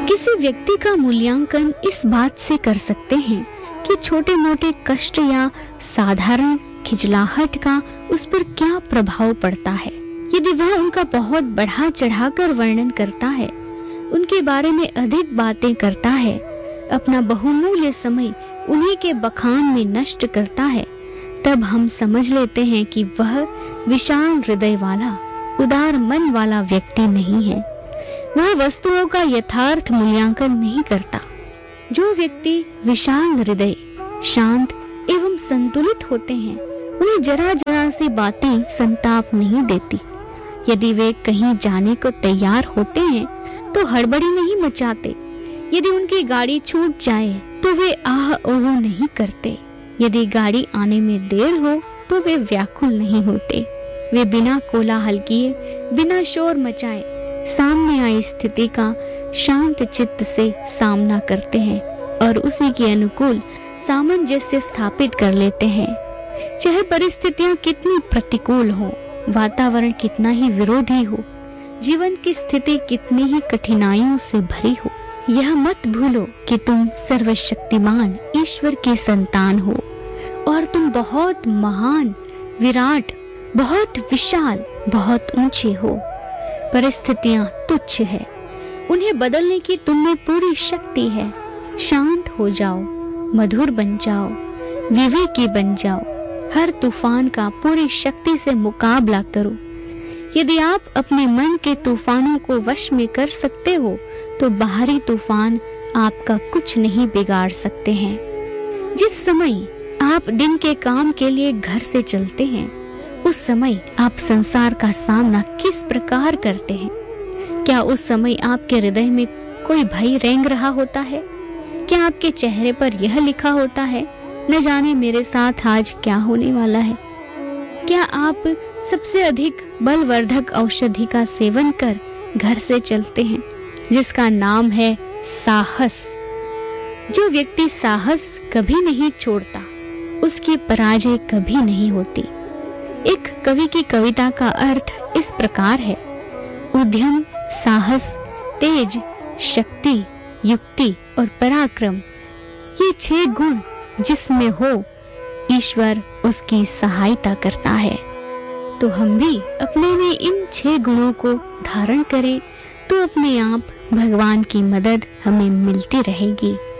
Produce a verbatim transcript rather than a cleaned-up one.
किसी व्यक्ति का मूल्यांकन इस बात से कर सकते हैं कि छोटे मोटे कष्ट या साधारण खिजलाहट का उस पर क्या प्रभाव पड़ता है। यदि वह उनका बहुत बढ़ा चढ़ाकर वर्णन करता है, उनके बारे में अधिक बातें करता है, अपना बहुमूल्य समय उन्हीं के बखान में नष्ट करता है, तब हम समझ लेते हैं कि वह विशाल हृदय वाला, उदार मन वाला व्यक्ति नहीं है। वह वस्तुओं का यथार्थ मूल्यांकन नहीं करता। जो व्यक्ति विशाल हृदय, शांत एवं संतुलित होते हैं, उन्हें जरा जरा सी बातें संताप नहीं देती। यदि वे कहीं जाने को तैयार होते हैं तो हड़बड़ी नहीं मचाते। यदि उनकी गाड़ी छूट जाए तो वे आह ओह नहीं करते। यदि गाड़ी आने में देर हो तो वे व्याकुल नहीं होते। वे बिना कोलाहल किए, बिना शोर मचाए सामने आई स्थिति का शांत चित्त से सामना करते हैं और उसी के अनुकूल सामंजस्य स्थापित कर लेते हैं। चाहे परिस्थितियां कितनी प्रतिकूल हो, वातावरण कितना ही विरोधी हो, जीवन की स्थिति कितनी ही कठिनाइयों से भरी हो, यह मत भूलो कि तुम सर्वशक्तिमान ईश्वर की संतान हो और तुम बहुत महान, विराट, बहुत विशाल, बहुत ऊंचे हो। परिस्थितियां तुच्छ है, उन्हें बदलने की तुम में पूरी शक्ति है। शांत हो जाओ, मधुर बन जाओ, विवेकी बन जाओ, हर तूफान का पूरी शक्ति से मुकाबला करो। यदि आप अपने मन के तूफानों को वश में कर सकते हो तो बाहरी तूफान आपका कुछ नहीं बिगाड़ सकते हैं। जिस समय आप दिन के काम के लिए घर से चलते हैं, उस समय आप संसार का सामना किस प्रकार करते हैं? क्या उस समय आपके हृदय में कोई भय रेंग रहा होता है? क्या आपके चेहरे पर यह लिखा होता है, न जाने मेरे साथ आज क्या होने वाला है? क्या आप सबसे अधिक बलवर्धक औषधि का सेवन कर घर से चलते हैं, जिसका नाम है साहस? जो व्यक्ति साहस कभी नहीं छोड़ता, उसकी पराजय कभी नहीं होती। एक कवि की कविता का अर्थ इस प्रकार है: उद्यम, साहस, तेज, शक्ति, युक्ति और पराक्रम, ये छह गुण जिसमें हो, ईश्वर उसकी सहायता करता है। तो हम भी अपने में इन छह गुणों को धारण करें तो अपने आप भगवान की मदद हमें मिलती रहेगी।